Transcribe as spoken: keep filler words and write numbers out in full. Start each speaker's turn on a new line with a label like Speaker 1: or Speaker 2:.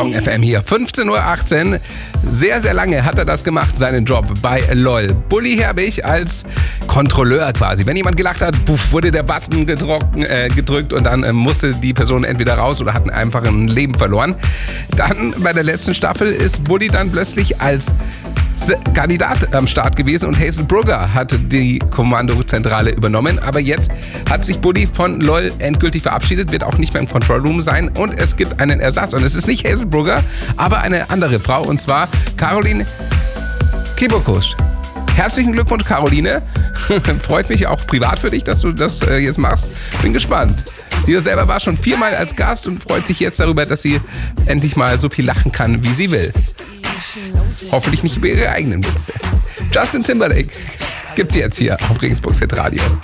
Speaker 1: Song F M hier. fünfzehn Uhr achtzehn. Sehr, sehr lange hat er das gemacht, seinen Job bei LOL. Bully Herbig als Kontrolleur quasi. Wenn jemand gelacht hat, puff, wurde der Button gedrocken, äh, gedrückt und dann äh, musste die Person entweder raus oder hat einfach ein Leben verloren. Dann bei der letzten Staffel ist Bully dann plötzlich als Kandidat am Start gewesen und Hazel Brugger hat die Kommandozentrale übernommen. Aber jetzt hat sich Bully von LOL endgültig verabschiedet, wird auch nicht mehr im Control Room sein und es gibt einen Ersatz. Und es ist nicht Hazel Brugger, aber eine andere Frau und zwar Caroline Kebekus. Herzlichen Glückwunsch, Caroline. Freut mich auch privat für dich, dass du das äh, jetzt machst. Bin gespannt. Sie selber war schon viermal als Gast und freut sich jetzt darüber, dass sie endlich mal so viel lachen kann, wie sie will. Hoffentlich nicht über ihre eigenen Witze. Justin Timberlake gibt's jetzt hier auf Regensburgs Hit Radio.